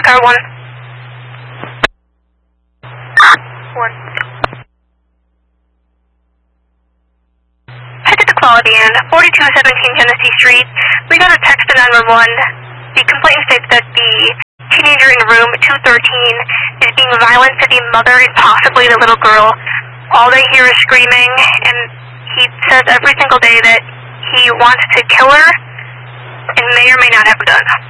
car 1. 1. Head to the Quality Inn, 4217 Genesee Street. We got a text to 911. The complaint states that the teenager in room 213 is being violent to the mother and possibly the little girl. All they hear is screaming, and he says every single day that he wants to kill her and may or may not have done.